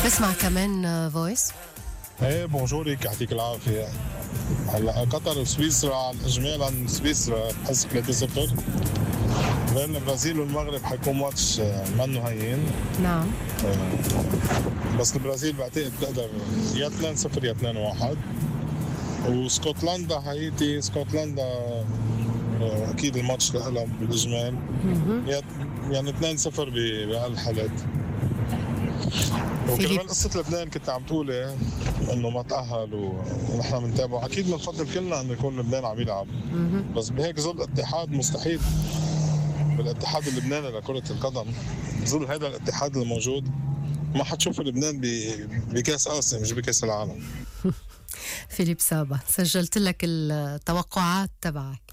نسمع كمان فويس. ايه بونجورك، يعطيك العافية. هلا قطر وسويسرا على الإجمال عن سويسرا بحس 3-0. بين البرازيل والمغرب حيكون ماتش منه هين. نعم. بس البرازيل بعتقد تقدر يا 2-0 يا 2-1. واسكتلندا هايتي، اسكتلندا اكيد الماتش لها بالاجمال يعني 2-0 بأقل حالات. وكمان قصة لبنان كنت عم تقولي انه ما تأهل ونحن بنتابعه، اكيد بنفضل كلنا انه يكون لبنان عم يلعب، بس بهيك ظل اتحاد مستحيل بالاتحاد اللبناني لكرة القدم، ظل هذا الاتحاد الموجود ما حتشوف لبنان بكاس آسيا مش بكاس العالم. فيليب سابا، سجلت لك التوقعات تبعك.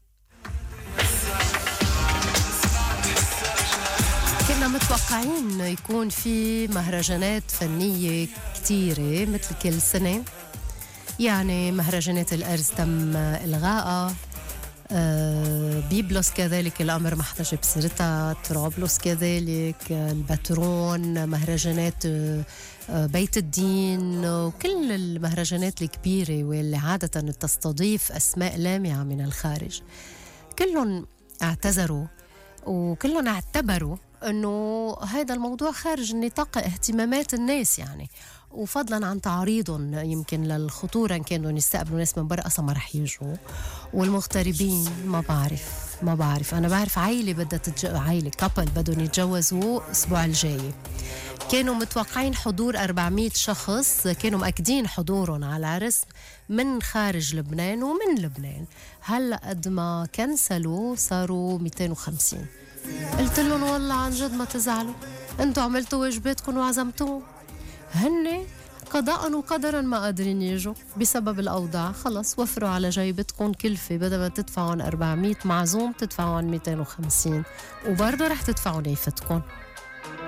كنا متوقعين يكون في مهرجانات فنية كتيرة مثل كل سنة، يعني مهرجانات الأرز تم إلغائها، بيبلس كذلك الأمر ما احتاج بسيرتها، طرابلس كذلك، البترون، مهرجانات بيت الدين، وكل المهرجانات الكبيرة واللي عادة تستضيف أسماء لامعة من الخارج كلهم اعتذروا وكلهم اعتبروا أنه هذا الموضوع خارج نطاق اهتمامات الناس، يعني وفضلا عن تعريضهم يمكن للخطورة إن كانوا يستقبلوا ناس من برا أصلا ما رح يجوا، والمغتربين ما بعرف أنا بعرف عائلة بدها عائلة كابل بدهم يتجوزوا الأسبوع الجاي، كانوا متوقعين حضور 400 شخص، كانوا مأكدين حضورهم على العرس من خارج لبنان ومن لبنان، هلأ قد ما كنسلوا صاروا 250. قلت لهم والله عن جد ما تزعلوا، انتوا عملتوا واجباتكم وعزمتوهم، هن قضاء وقدرا ما قادرين يجوا بسبب الأوضاع، خلص وفروا على جيبتكم كلفة، بدل ما تدفعون 400 معزوم تدفعون 250 وبرضه رح تدفعوا نيفتكم.